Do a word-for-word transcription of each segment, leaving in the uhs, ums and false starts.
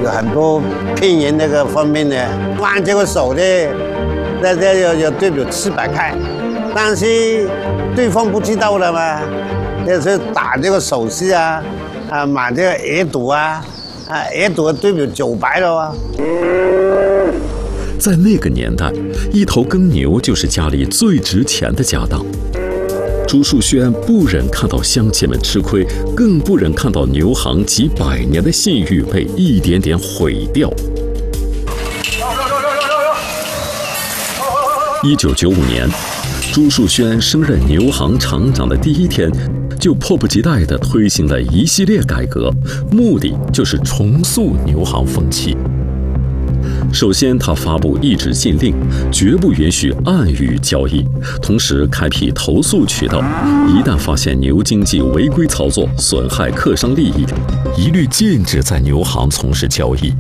有很多骗人那个方面的，按这个手的，那那要要对表七百块，但是对方不知道了嘛，就是打这个手势啊，啊买这个耳朵啊，啊耳朵对表九百了啊。 在那个年代，一头耕牛就是家里最值钱的家当。朱树轩不忍看到乡亲们吃亏，更不忍看到牛行几百年的信誉被一点点毁掉。一九九五年，朱树轩升任牛行厂长的第一天，就迫不及待地推行了一系列改革，目的就是重塑牛行风气。首先，他发布一纸禁令，绝不允许暗语交易，同时开辟投诉渠道，一旦发现牛经济违规操作，损害客商利益，一律禁止在牛行从事交易。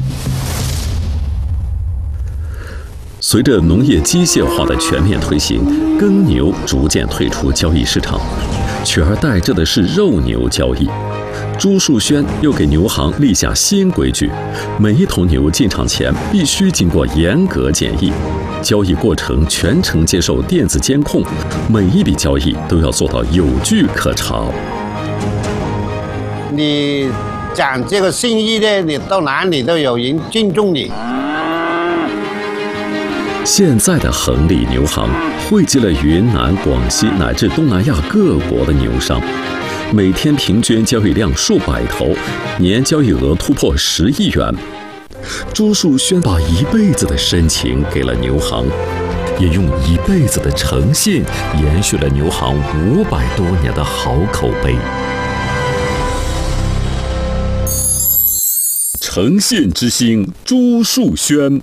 随着农业机械化的全面推行，耕牛逐渐退出交易市场，取而代之的是肉牛交易。朱树轩又给牛行立下新规矩，每一头牛进场前必须经过严格检疫，交易过程全程接受电子监控，每一笔交易都要做到有据可查。 你讲这个信义的，你到哪里都有人尊重你。 现在的恒利牛行汇集了云南、广西乃至东南亚各国的牛商，每天平均交易量数百头，年交易额突破十亿元。朱树轩把一辈子的深情给了牛行，也用一辈子的诚信延续了牛行五百多年的好口碑。诚信之星朱树轩。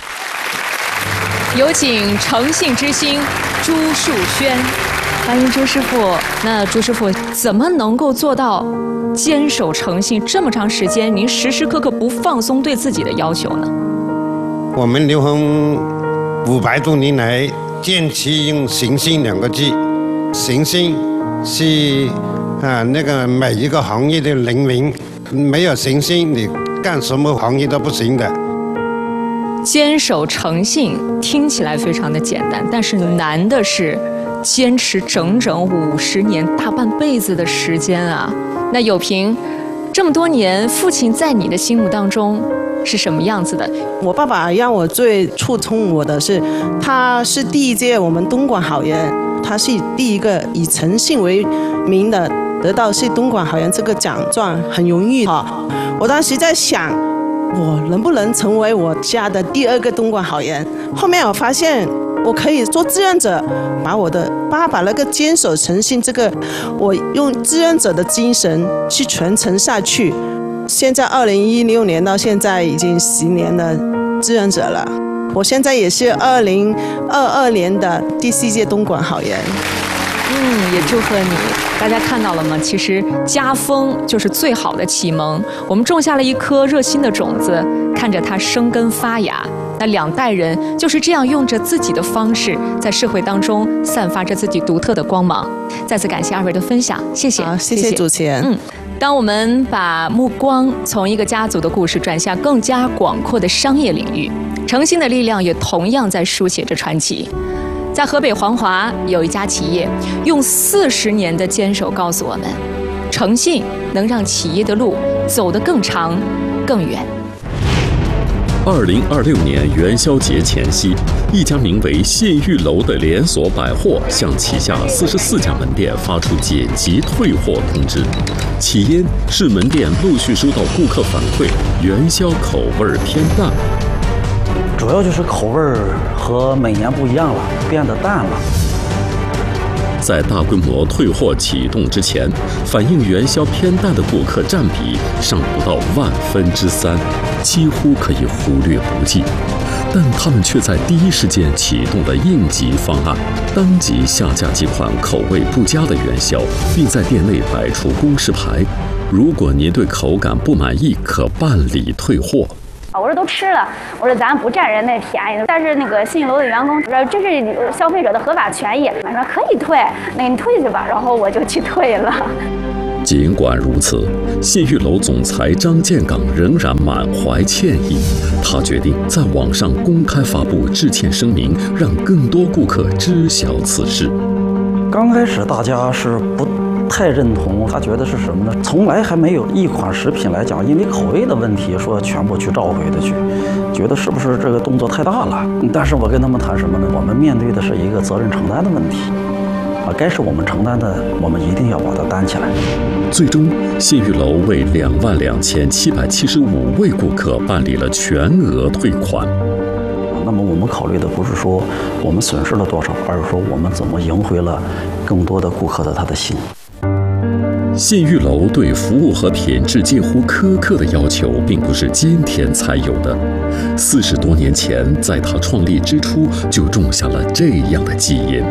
有请诚信之星朱树轩，欢迎朱师傅。那朱师傅怎么能够做到坚守诚信这么长时间？您时时刻刻不放松对自己的要求呢？ 我们牛行五百多年来坚持用诚信两个字，诚信是啊那个每一个行业的灵魂，没有诚信，你干什么行业都不行的。 坚守诚信听起来非常的简单，但是难的是坚持整整五十年，大半辈子的时间啊！那友平，这么多年，父亲在你的心目当中是什么样子的？ 我爸爸让我最触动我的是，他是第一届我们东莞好人，他是第一个以诚信为名的得到是东莞好人这个奖状，很荣誉哈。我当时在想，我能不能成为我家的第二个东莞好人？后面我发现我可以做志愿者，把我的爸爸那个坚守诚信这个，我用志愿者的精神去传承下去。现在二零一六年到现在已经十年的志愿者了，我现在也是二零二二年的第四届东莞好人。 嗯，也祝贺你！大家看到了吗？其实家风就是最好的启蒙。我们种下了一颗热心的种子，看着它生根发芽。那两代人就是这样用着自己的方式，在社会当中散发着自己独特的光芒。再次感谢二位的分享，谢谢， 好，谢谢主持人。 嗯，当我们把目光从一个家族的故事转向更加广阔的商业领域，诚信的力量也同样在书写着传奇。在河北黄华有一家企业，用四十年的坚守告诉我们，诚信能让企业的路走得更长、更远。 二零二六年元宵节前夕，一家名为信誉楼的连锁百货向旗下四十四家门店发出紧急退货通知，起因是门店陆续收到顾客反馈，元宵口味偏淡。 主要就是口味和每年不一样了，变得淡了。 在大规模退货启动之前，反映元宵偏淡的顾客占比尚不到万分之三，几乎可以忽略不计。但他们却在第一时间启动了应急方案，当即下架几款口味不佳的元宵，并在店内摆出公示牌：如果您对口感不满意，可办理退货。 我说都吃了，我说咱不占人那便宜，但是那个信誉楼的员工说这是消费者的合法权益，说可以退，那你退去吧，然后我就去退了。 尽管如此，信誉楼总裁张建岗仍然满怀歉意。他决定在网上公开发布致歉声明，让更多顾客知晓此事。 刚开始大家是不太认同，他觉得是什么呢？从来还没有一款食品来讲，因为口味的问题说全部去召回的去，觉得是不是这个动作太大了？但是我跟他们谈什么呢？我们面对的是一个责任承担的问题，啊，该是我们承担的，我们一定要把它担起来。 最终，信誉楼为两万两千七百七十五位顾客办理了全额退款。 那么我们考虑的不是说我们损失了多少，而是说我们怎么赢回了更多的顾客的他的心。 信誉楼对服务和品质近乎苛刻的要求，并不是今天才有的。四十多年前，在他创立之初就种下了这样的基因。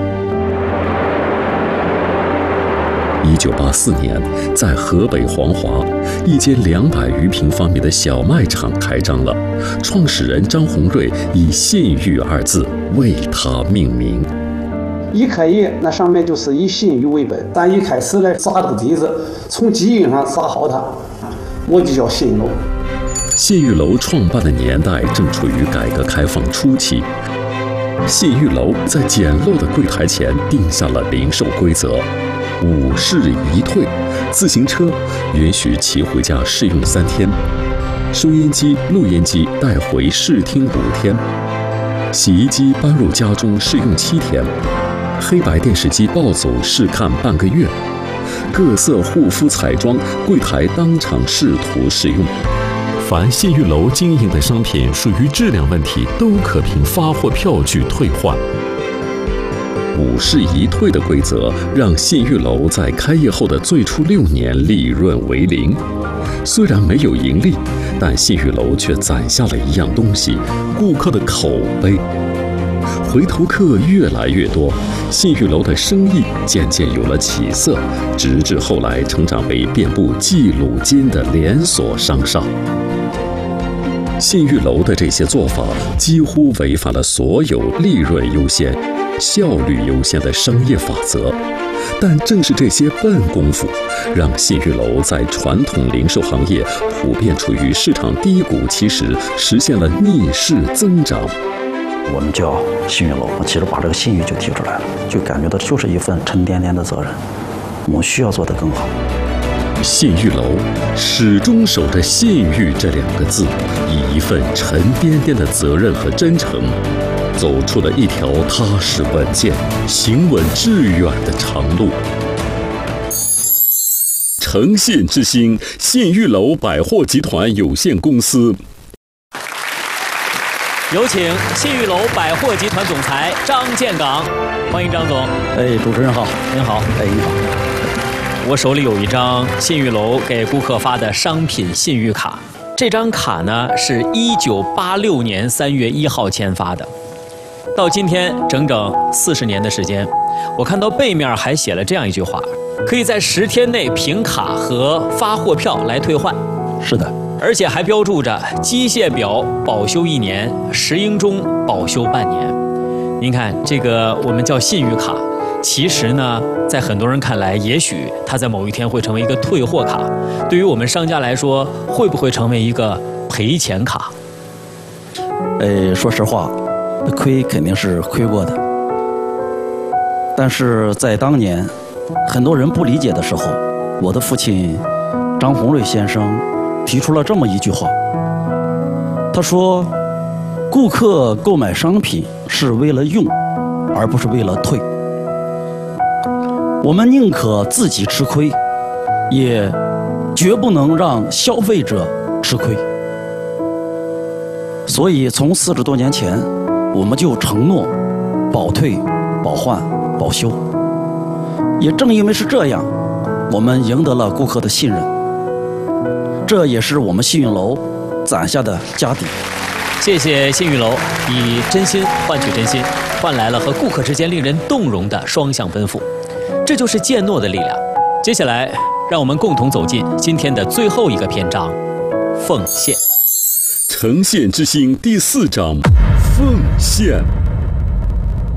一九八四年，在河北黄华，一间两百余平方米的小卖场开张了。创始人张宏瑞以“信誉”二字为它命名。 一开业，那上面就是以信誉为本，但一开始来扎土底子，从基因上扎好它，我就叫信誉楼。 信誉楼创办的年代正处于改革开放初期。信誉楼在简陋的柜台前定下了零售规则：五试一退，自行车允许骑回家试用三天，收音机、录音机带回试听五天，洗衣机搬入家中试用七天，黑白电视机抱走试看半个月，各色护肤彩妆柜台当场试涂试用。凡信誉楼经营的商品属于质量问题，都可凭发货票据退换。五试一退的规则让信誉楼在开业后的最初六年利润为零。虽然没有盈利，但信誉楼却攒下了一样东西：顾客的口碑。回头客越来越多，信誉楼的生意渐渐有了起色，直至后来成长为遍布冀鲁津的连锁商厦。信誉楼的这些做法几乎违反了所有利润优先、效率优先的商业法则，但正是这些笨功夫，让信誉楼在传统零售行业普遍处于市场低谷期时，实现了逆势增长。 我们叫信誉楼，其实把这个信誉就提出来了，就感觉到就是一份沉甸甸的责任，我们需要做得更好。 信誉楼始终守着信誉这两个字，以一份沉甸甸的责任和真诚，走出了一条踏实稳健、行稳致远的长路。诚信之星信誉楼百货集团有限公司。 有请信誉楼百货集团总裁张建岗，欢迎张总。 哎，主持人好， 您好。 哎，你好。 我手里有一张信誉楼给顾客发的商品信誉卡，这张卡呢是一九八六年三月一号签发的，到今天整整四十年的时间，我看到背面还写了这样一句话：可以在十天内凭卡和发货票来退换。 是的。 而且还标注着机械表保修一年，石英钟保修半年。您看这个我们叫信誉卡，其实呢在很多人看来，也许它在某一天会成为一个退货卡，对于我们商家来说，会不会成为一个赔钱卡？ 呃，说实话，亏肯定是亏过的，但是在当年很多人不理解的时候，我的父亲张宏瑞先生提出了这么一句话，他说：顾客购买商品是为了用，而不是为了退。我们宁可自己吃亏，也绝不能让消费者吃亏。所以从四十多年前，我们就承诺保退、保换、保修。也正因为是这样，我们赢得了顾客的信任。这也是我们信誉楼攒下的家底。 谢谢信誉楼，以真心换取真心，换来了和顾客之间令人动容的双向奔赴。这就是践诺的力量。接下来，让我们共同走进今天的最后一个篇章——奉献。 诚信之星第四章：奉献。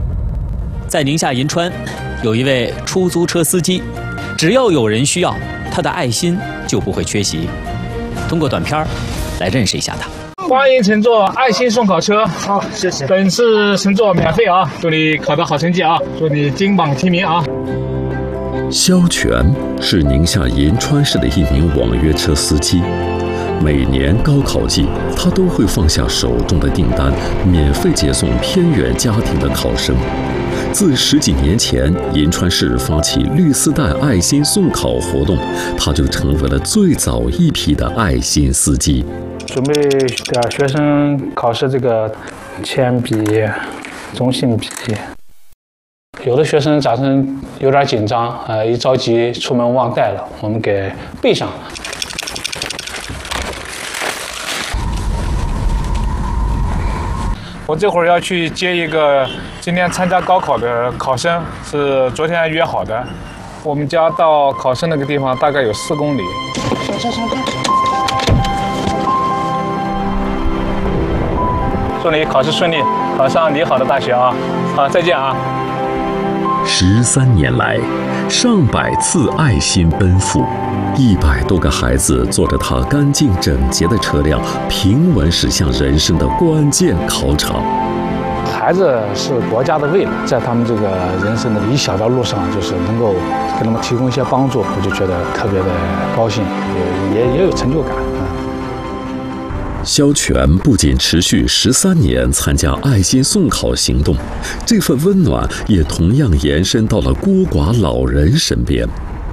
在宁夏银川，有一位出租车司机，只要有人需要， 他的爱心就不会缺席。通过短片儿来认识一下他。 欢迎乘坐爱心送考车。好，谢谢。本次乘坐免费啊，祝你考得好成绩啊，祝你金榜题名啊。 肖全是宁夏银川市的一名网约车司机。每年高考季，他都会放下手中的订单，免费接送偏远家庭的考生。自十几年前银川市发起绿丝带爱心送考活动，他就成为了最早一批的爱心司机。 准备给学生考试这个铅笔、中性笔。有的学生早晨有点紧张，呃，一着急出门忘带了，我们给备上。我这会儿要去接一个今天参加高考的考生，是昨天约好的。我们家到考生那个地方大概有四公里。上上上上！祝你考试顺利，考上你好的大学啊！好，再见啊！ 十三年来，上百次爱心奔赴，一百多个孩子坐着他干净整洁的车辆，平稳驶向人生的关键考场。 孩子是国家的未来，在他们这个人生的一小条路上，就是能够给他们提供一些帮助，我就觉得特别的高兴，也也也有成就感。 肖全不仅持续十三年参加爱心送考行动，这份温暖也同样延伸到了孤寡老人身边。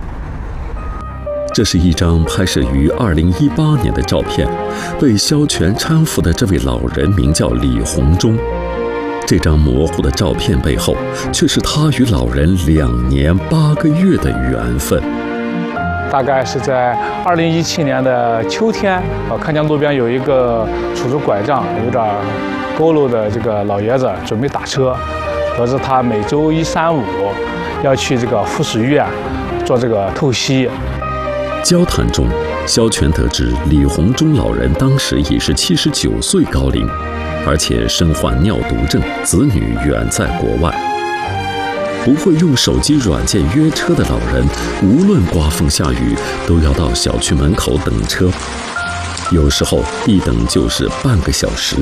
这是一张拍摄于二零一八年的照片，被肖全搀扶的这位老人名叫李洪忠。这张模糊的照片背后，却是他与老人两年八个月的缘分。 大概是在二零一七年的秋天，我看见路边有一个拄着拐杖、有点佝偻的这个老爷子准备打车，得知他每周一、三、五要去这个附属医院做这个透析。 交谈中，肖全得知李洪忠老人当时已是七十九岁高龄，而且身患尿毒症，子女远在国外。不会用手机软件约车的老人，无论刮风下雨，都要到小区门口等车，有时候一等就是半个小时。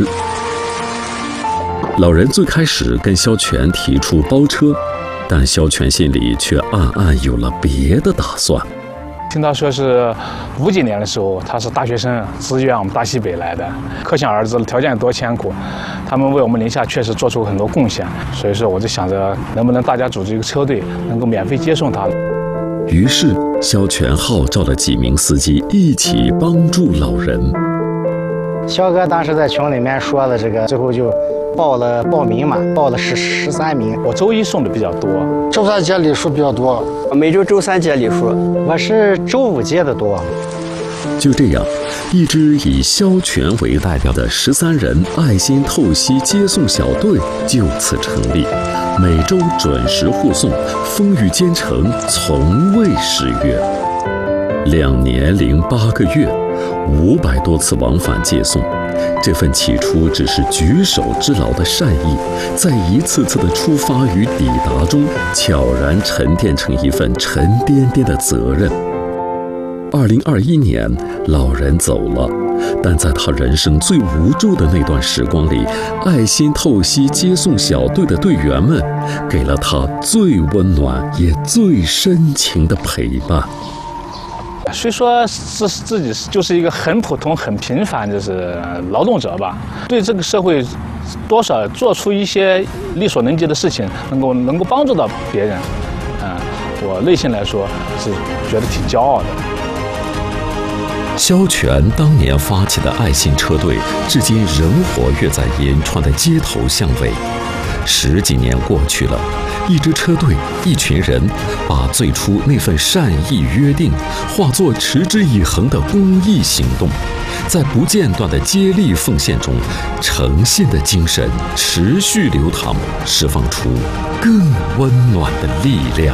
老人最开始跟肖全提出包车，但肖全心里却暗暗有了别的打算。 听他说是五几年的时候，他是大学生，自愿我们大西北来的，可想而知条件有多艰苦。他们为我们宁夏确实做出很多贡献，所以说我就想着能不能大家组织一个车队，能够免费接送他。 于是肖全号召了几名司机一起帮助老人。 肖哥当时在群里面说的这个，最后就报了报名嘛，报了十十三名。 我周一送的比较多， 周三接礼数比较多， 每周周三接礼数，我是周五接的多。 就这样，一支以肖全为代表的十三人爱心透析接送小队就此成立，每周准时护送，风雨兼程，从未失约。两年零八个月，五百多次往返接送，这份起初只是举手之劳的善意，在一次次的出发与抵达中，悄然沉淀成一份沉甸甸的责任。二零二一年，老人走了，但在他人生最无助的那段时光里，爱心透析接送小队的队员们给了他最温暖也最深情的陪伴。 虽说自自己就是一个很普通、很平凡，就是劳动者吧，对这个社会多少做出一些力所能及的事情，能够能够帮助到别人，啊、嗯，我内心来说是觉得挺骄傲的。 肖全当年发起的爱心车队，至今仍活跃在银川的街头巷尾。十几年过去了，一支车队，一群人，把最初那份善意约定，化作持之以恒的公益行动，在不间断的接力奉献中，诚信的精神持续流淌，释放出更温暖的力量。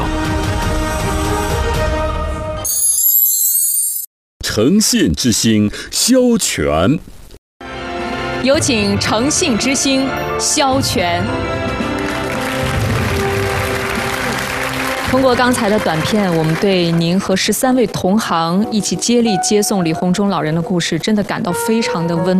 诚信之星肖全， 有请诚信之星肖全。 通过刚才的短片，我们对您和十三位同行一起接力接送李鸿忠老人的故事，真的感到非常的温暖。